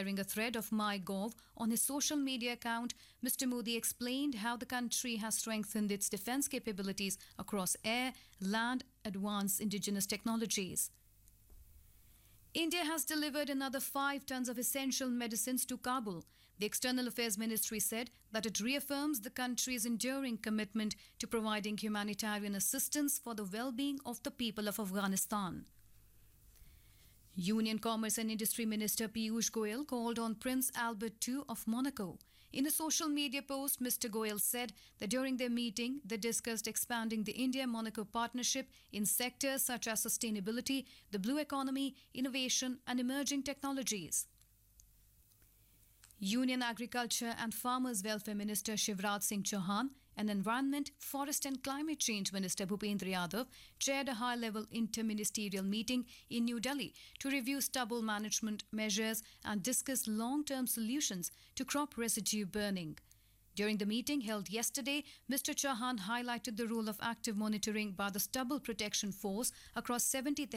sharing a thread of MyGov on his social media account, Mr. Modi explained how the country has strengthened its defense capabilities across air, land, advanced indigenous technologies. India has delivered another 5 tons of essential medicines to Kabul. The External Affairs Ministry said that it reaffirms the country's enduring commitment to providing humanitarian assistance for the well-being of the people of Afghanistan. Union Commerce and Industry Minister Piyush Goyal called on Prince Albert II of Monaco. In a social media post, Mr. Goyal said that during their meeting, they discussed expanding the India-Monaco partnership in sectors such as sustainability, the blue economy, innovation and emerging technologies. Union Agriculture and Farmers Welfare Minister Shivraj Singh Chauhan and Environment, Forest and Climate Change Minister Bhupendra Yadav chaired a high-level interministerial meeting in New Delhi to review stubble management measures and discuss long-term solutions to crop residue burning. During the meeting held yesterday, Mr. Chauhan highlighted the role of active monitoring by the Stubble Protection Force across 70